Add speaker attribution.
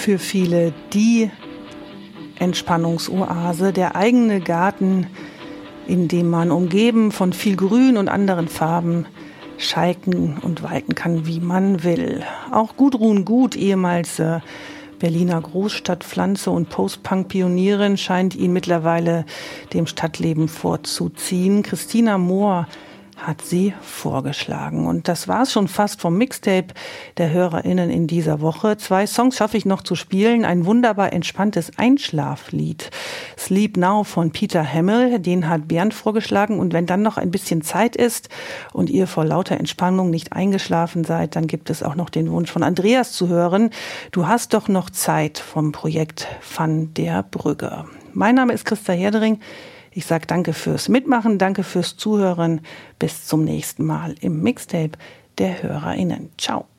Speaker 1: für viele die Entspannungsoase, der eigene Garten, in dem man umgeben von viel Grün und anderen Farben schalten und walten kann, wie man will. Auch Gudrun Gut, ehemals Berliner Großstadtpflanze und Post-Punk-Pionierin, scheint ihn mittlerweile dem Stadtleben vorzuziehen. Christina Mohr hat sie vorgeschlagen. Und das war's schon fast vom Mixtape der HörerInnen in dieser Woche. 2 Songs schaffe ich noch zu spielen. Ein wunderbar entspanntes Einschlaflied. Sleep Now von Peter Hamill, den hat Bernd vorgeschlagen. Und wenn dann noch ein bisschen Zeit ist und ihr vor lauter Entspannung nicht eingeschlafen seid, dann gibt es auch noch den Wunsch von Andreas zu hören. Du hast doch noch Zeit vom Projekt Van der Brügge. Mein Name ist Christa Herdering. Ich sage danke fürs Mitmachen, danke fürs Zuhören. Bis zum nächsten Mal im Mixtape der HörerInnen. Ciao.